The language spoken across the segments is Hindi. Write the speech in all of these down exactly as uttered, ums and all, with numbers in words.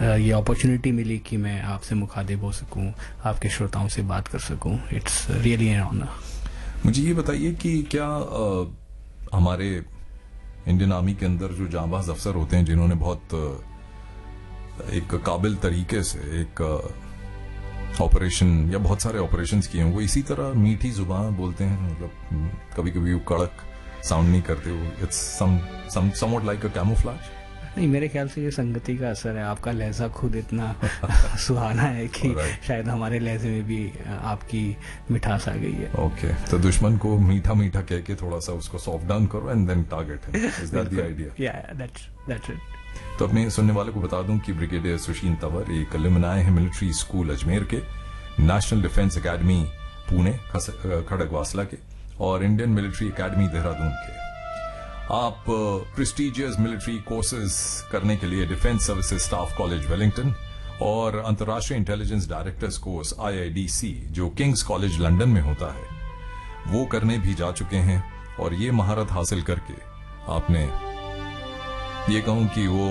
ये अपॉर्चुनिटी मिली कि मैं आपसे मुखातिब हो सकूं, आपके श्रोताओं से बात कर सकूं, इट्स रियली एन ऑनर। मुझे ये बताइए कि क्या आ, हमारे इंडियन आर्मी के अंदर जो जांबाज अफसर होते हैं जिन्होंने बहुत एक काबिल तरीके से एक ऑपरेशन या बहुत सारे ऑपरेशंस किए हैं, वो इसी तरह मीठी जुबान बोलते हैं, मतलब कभी कभी वो कड़क साउंड नहीं करते, वो it's some some somewhat like a camouflage? नहीं, मेरे ख्याल से ये संगति का असर है। आपका लहजा खुद इतना सुहाना है कि right. शायद हमारे लहजे में भी आपकी मिठास आ गई है। Okay okay. तो दुश्मन को मीठा मीठा कह के थोड़ा सा उसको सॉफ्ट डाउन करो and then target him. Is that the idea? या दैट्स दैट्स इट। तो अपने सुनने वाले को बता दूं कि ब्रिगेडियर सुशील तंवर एक अलुमनाई है मिलिट्री स्कूल अजमेर के, national defence academy Pune Khadakwasla के और इंडियन मिलिट्री एकेडमी देहरादून के। आप प्रेस्टिजियस मिलिट्री कोर्सेज करने के लिए defence services staff college Wellington और अंतर्राष्ट्रीय intelligence directors course I I D C जो किंग्स कॉलेज लंदन में होता है, वो करने भी जा चुके हैं। और ये महारत हासिल करके आपने ये कहूं कि वो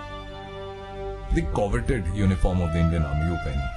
the कॉवेटेड uniform of the Indian army वो पहनी।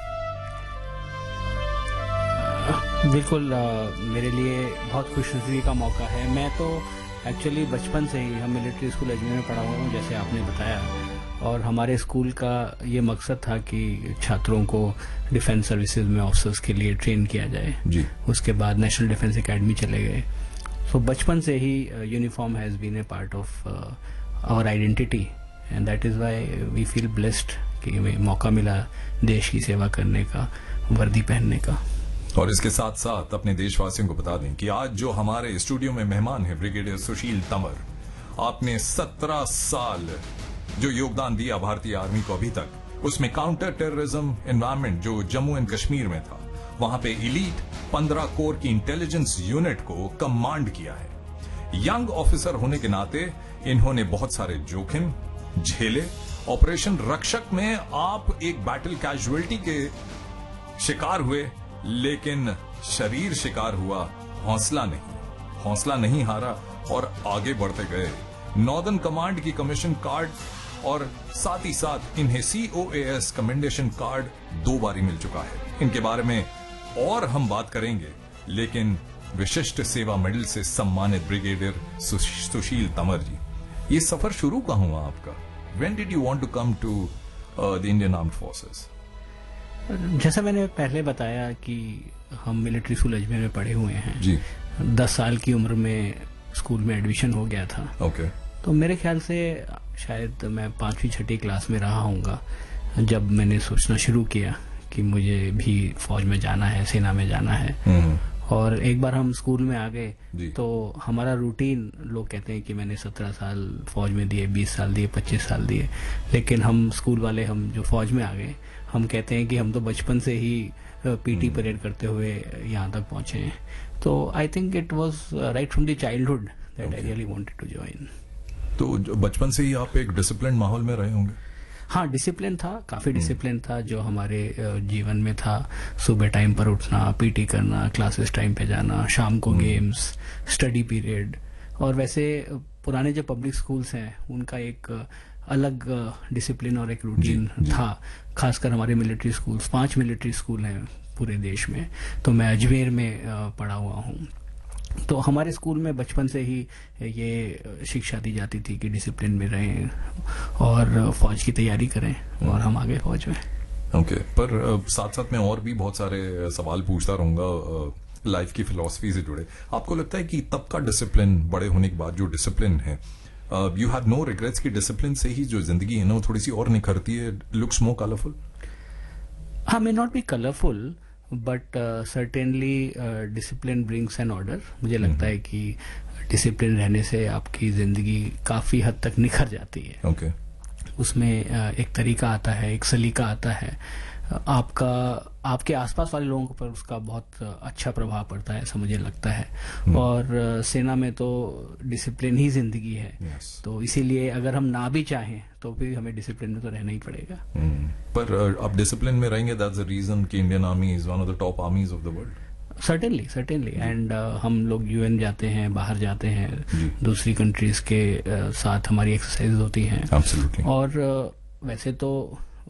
बिल्कुल, मेरे लिए बहुत खुशनसीबी का मौका है। मैं तो एक्चुअली बचपन से ही हम मिलिट्री स्कूल अजमेर में पढ़ा हुआ हूँ, जैसे आपने बताया, और हमारे स्कूल का ये मकसद था कि छात्रों को डिफेंस सर्विसेज में ऑफिसर्स के लिए ट्रेन किया जाए जी। उसके बाद नेशनल डिफेंस एकेडमी चले गए। सो so, बचपन से ही uniform has been a part of our identity and that is why we feel blessed कि हमें मौका मिला देश की सेवा करने का, वर्दी पहनने का। और इसके साथ साथ अपने देशवासियों को बता दें कि आज जो हमारे स्टूडियो में मेहमान है ब्रिगेडियर सुशील तंवर, आपने सत्रह साल जो योगदान दिया भारतीय आर्मी को अभी तक, उसमें काउंटर टेररिज्म एनवायरमेंट जो जम्मू एंड कश्मीर में था, वहां पे इलीट पंद्रह कोर की इंटेलिजेंस यूनिट को कमांड किया है। यंग ऑफिसर होने के नाते इन्होंने बहुत सारे जोखिम झेले। ऑपरेशन रक्षक में आप एक बैटल कैजुअलिटी के शिकार हुए, लेकिन शरीर शिकार हुआ, हौसला नहीं हौसला नहीं हारा और आगे बढ़ते गए। नॉर्दर्न कमांड की कमीशन कार्ड और साथ ही साथ इन्हें सी ओ ए एस कमेंडेशन कार्ड दो बारी मिल चुका है। इनके बारे में और हम बात करेंगे, लेकिन विशिष्ट सेवा मेडल से सम्मानित ब्रिगेडियर सुशील तंवर जी, ये सफर शुरू कहाँ हुआ आपका? When did you want to come to the Indian armed forces? जैसा मैंने पहले बताया कि हम मिलिट्री स्कूल अजमेर में पढ़े हुए हैं जी। दस साल की उम्र में स्कूल में एडमिशन हो गया था। ओके। तो मेरे ख्याल से शायद मैं पांचवी छठी क्लास में रहा हूँगा जब मैंने सोचना शुरू किया कि मुझे भी फौज में जाना है, सेना में जाना है। और एक बार हम स्कूल में आ गए तो हमारा रूटीन, लोग कहते हैं कि मैंने सत्रह साल फौज में दिए, बीस साल दिए, पच्चीस साल दिए, लेकिन हम स्कूल वाले, हम जो फौज में आ गए, हम कहते हैं कि हम तो बचपन से ही पीटी परेड करते हुए यहाँ तक पहुंचे हैं। तो I think it was right from the childhood that I really wanted to join. तो बचपन से ही आप एक डिसिप्लिन माहौल में रहे होंगे? हाँ, डिसिप्लिन था, काफी डिसिप्लिन था जो हमारे जीवन में था। सुबह टाइम पर उठना, पीटी करना, क्लासेस टाइम पे जाना, शाम को गेम्स, स्टडी पीरियड। और वैसे पुराने जो पब्लिक स्कूल्स हैं उनका एक अलग डिसिप्लिन और एक रूटीन था, खासकर हमारे मिलिट्री स्कूल्स, पांच मिलिट्री स्कूल हैं पूरे देश में, तो मैं अजमेर में पढ़ा हुआ हूँ। तो हमारे स्कूल में बचपन से ही ये शिक्षा दी जाती थी कि डिसिप्लिन में रहें और फौज की तैयारी करें, और हम आगे फौज में। ओके okay, पर साथ साथ मैं और भी बहुत सारे सवाल पूछता रहूंगा लाइफ की फिलॉसफी से जुड़े। आपको लगता है कि तब का डिसिप्लिन, बड़े होने के बाद जो डिसिप्लिन है, यू हैव नो रिग्रेट्स की डिसिप्लिन से ही जो जिंदगी है ना वो थोड़ी सी और निखरती है, लुक्स मोर कलरफुल? हाँ, may not be colourful but certainly discipline brings N order. मुझे लगता है कि डिसिप्लिन रहने से आपकी जिंदगी काफी हद तक निखर जाती है। Okay okay. उसमें uh, एक तरीका आता है, एक सलीका आता है, आपका आपके आसपास वाले लोगों पर उसका बहुत अच्छा प्रभाव पड़ता है, ऐसा मुझे लगता है। hmm. और सेना में तो डिसिप्लिन ही जिंदगी है। yes. तो इसीलिए अगर हम ना भी चाहें तो भी हमें डिसिप्लिन में तो रहना ही पड़ेगा। hmm. पर आप डिसिप्लिन में रहेंगे, दैट्स द रीजन कि Indian army is one of the top आर्मीज of the world. Certainly certainly and हम लोग यूएन जाते हैं, बाहर जाते हैं, दूसरी कंट्रीज के uh, साथ हमारी एक्सरसाइज होती हैं। Absolutely. और uh, वैसे तो